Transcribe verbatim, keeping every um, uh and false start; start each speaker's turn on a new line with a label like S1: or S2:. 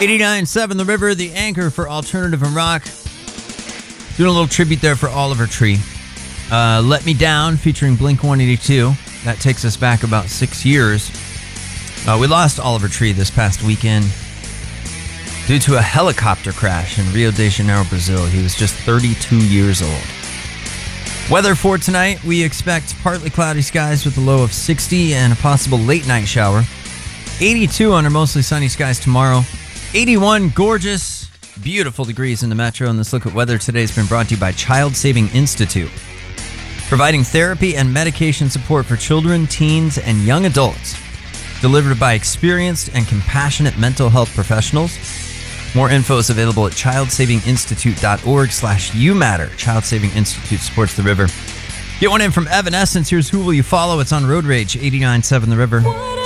S1: eighty-nine point seven The River, the anchor for alternative and rock. Doing a little tribute there for Oliver Tree. Uh, Let Me Down featuring Blink one eighty-two. That takes us back about six years. Uh, we lost Oliver Tree this past weekend due to a helicopter crash in Rio de Janeiro, Brazil. He was just thirty-two years old. Weather for tonight, we expect partly cloudy skies with a low of sixty and a possible late night shower. eighty-two under mostly sunny skies tomorrow. eighty-one gorgeous, beautiful degrees in the metro. And this look at weather today has been brought to you by Child Saving Institute, providing therapy and medication support for children, teens, and young adults, delivered by experienced and compassionate mental health professionals. More info is available at childsavinginstitute.org slash you matter. Child Saving Institute supports the river. Get one in from Evanescence. Here's Who Will You Follow? It's on Road Rage, eighty-nine point seven The River.